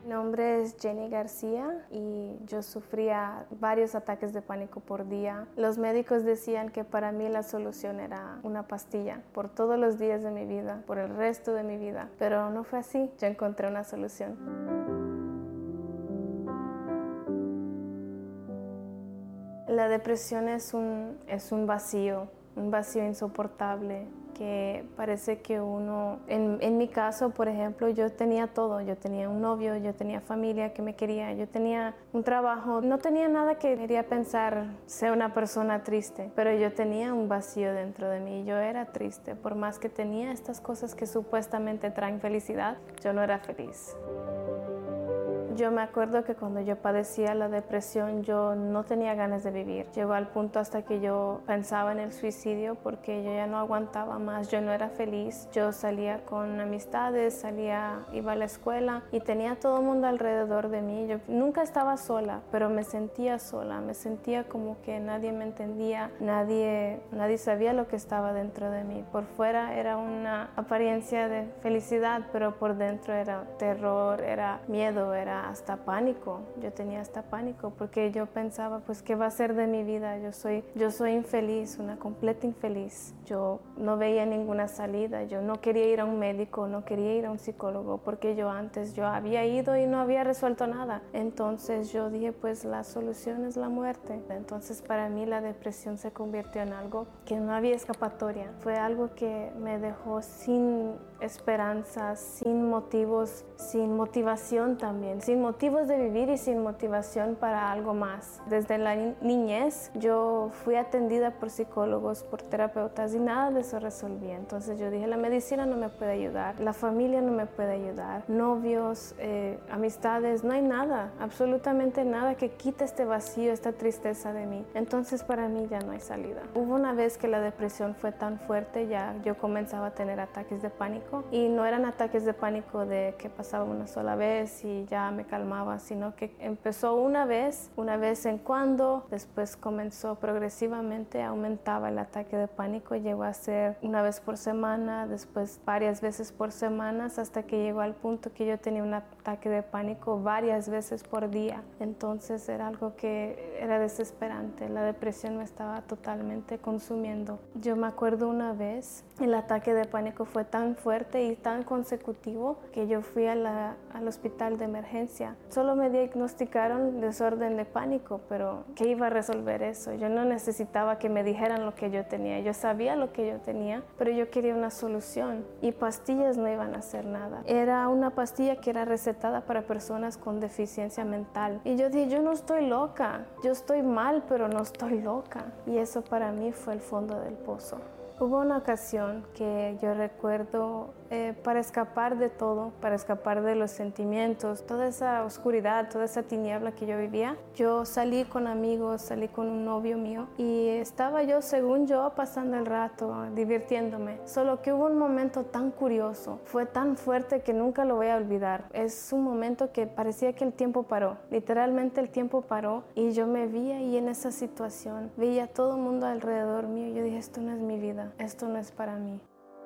Mi nombre es Jenny García y yo sufría varios ataques de pánico por día. Los médicos decían que para mí la solución era una pastilla por todos los días de mi vida, por el resto de mi vida. Pero no fue así, yo encontré una solución. La depresión es un vacío insoportable que parece que uno, en mi caso, por ejemplo, yo tenía todo, yo tenía un novio, yo tenía familia que me quería, yo tenía un trabajo, no tenía nada que quería pensar ser una persona triste, pero yo tenía un vacío dentro de mí, yo era triste, por más que tenía estas cosas que supuestamente traen felicidad, yo no era feliz. Yo me acuerdo que cuando yo padecía la depresión yo no tenía ganas de vivir. Llegó al punto hasta que yo pensaba en el suicidio porque yo ya no aguantaba más, yo no era feliz. Yo salía con amistades, iba a la escuela y tenía todo el mundo alrededor de mí. Yo nunca estaba sola, pero me sentía sola, me sentía como que nadie me entendía, nadie sabía lo que estaba dentro de mí. Por fuera era una apariencia de felicidad, pero por dentro era terror, era miedo, era hasta pánico. Yo tenía hasta pánico porque yo pensaba, pues, ¿qué va a ser de mi vida? Yo soy infeliz, una completa infeliz. Yo no veía ninguna salida. Yo no quería ir a un médico, no quería ir a un psicólogo porque yo había ido y no había resuelto nada. Entonces yo dije, pues la solución es la muerte. Entonces para mí la depresión se convirtió en algo que no había escapatoria. Fue algo que me dejó sin esperanza, sin motivos, sin motivación también, sin motivos de vivir y sin motivación para algo más. Desde la niñez yo fui atendida por psicólogos, por terapeutas y nada de eso resolvía. Entonces yo dije, la medicina no me puede ayudar, la familia no me puede ayudar, novios, amistades, no hay nada, absolutamente nada que quite este vacío, esta tristeza de mí. Entonces para mí ya no hay salida. Hubo una vez que la depresión fue tan fuerte, ya yo comenzaba a tener ataques de pánico y no eran ataques de pánico de que pasaba una sola vez y ya me calmaba, sino que empezó una vez en cuando, después comenzó progresivamente, aumentaba el ataque de pánico, llegó a ser una vez por semana, después varias veces por semanas, hasta que llegó al punto que yo tenía un ataque de pánico varias veces por día. Entonces era algo que era desesperante, la depresión me estaba totalmente consumiendo. Yo me acuerdo una vez, el ataque de pánico fue tan fuerte y tan consecutivo que yo fui al hospital de emergencia. Solo me diagnosticaron desorden de pánico, pero ¿qué iba a resolver eso? Yo no necesitaba que me dijeran lo que yo tenía. Yo sabía lo que yo tenía, pero yo quería una solución y pastillas no iban a hacer nada. Era una pastilla que era recetada para personas con deficiencia mental. Y yo dije, yo no estoy loca. Yo estoy mal, pero no estoy loca. Y eso para mí fue el fondo del pozo. Hubo una ocasión que yo recuerdo para escapar de todo, para escapar de los sentimientos, toda esa oscuridad, toda esa tiniebla que yo vivía. Yo salí con amigos, salí con un novio mío y estaba yo, según yo, pasando el rato, divirtiéndome. Solo que hubo un momento tan curioso, fue tan fuerte que nunca lo voy a olvidar. Es un momento que parecía que el tiempo paró, literalmente el tiempo paró y yo me vi ahí en esa situación. Veía a todo el mundo alrededor mío y yo dije, esto no es mi vida, esto no es para mí.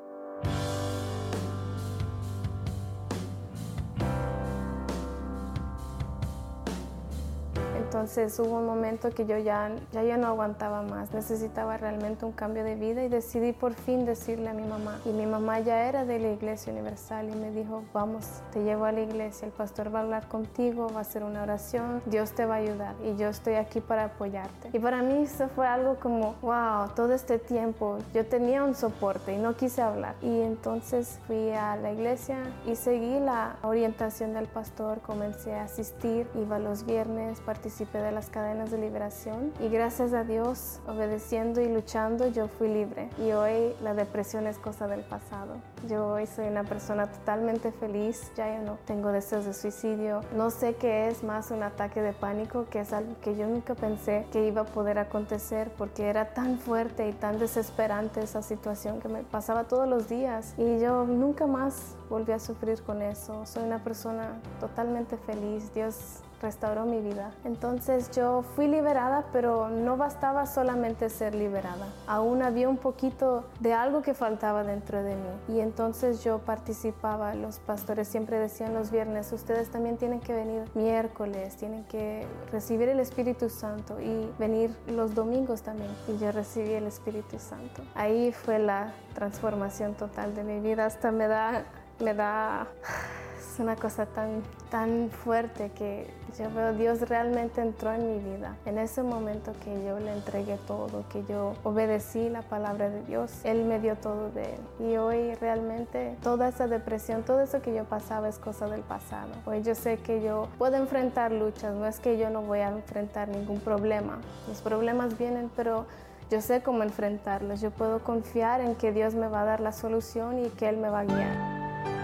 Entonces hubo un momento que yo ya no aguantaba más, necesitaba realmente un cambio de vida y decidí por fin decirle a mi mamá. Y mi mamá ya era de la Iglesia Universal y me dijo, vamos, te llevo a la iglesia, el pastor va a hablar contigo, va a hacer una oración, Dios te va a ayudar y yo estoy aquí para apoyarte. Y para mí eso fue algo como, wow, todo este tiempo yo tenía un soporte y no quise hablar. Y entonces fui a la iglesia y seguí la orientación del pastor, comencé a asistir, iba los viernes, participé de las cadenas de liberación y gracias a Dios, obedeciendo y luchando, yo fui libre y hoy la depresión es cosa del pasado. Yo hoy soy una persona totalmente feliz, ya yo no tengo deseos de suicidio, no sé qué es más un ataque de pánico, que es algo que yo nunca pensé que iba a poder acontecer porque era tan fuerte y tan desesperante esa situación que me pasaba todos los días y yo nunca más volví a sufrir con eso. Soy una persona totalmente feliz. Dios restauró mi vida. Entonces yo fui liberada, pero no bastaba solamente ser liberada. Aún había un poquito de algo que faltaba dentro de mí. Y entonces yo participaba. Los pastores siempre decían los viernes, ustedes también tienen que venir miércoles, tienen que recibir el Espíritu Santo y venir los domingos también. Y yo recibí el Espíritu Santo. Ahí fue la transformación total de mi vida. Hasta me da es una cosa tan fuerte que yo veo Dios realmente entró en mi vida. En ese momento que yo le entregué todo, que yo obedecí la palabra de Dios, Él me dio todo de Él. Y hoy realmente toda esa depresión, todo eso que yo pasaba es cosa del pasado. Hoy yo sé que yo puedo enfrentar luchas, no es que yo no voy a enfrentar ningún problema. Los problemas vienen, pero yo sé cómo enfrentarlos. Yo puedo confiar en que Dios me va a dar la solución y que Él me va a guiar.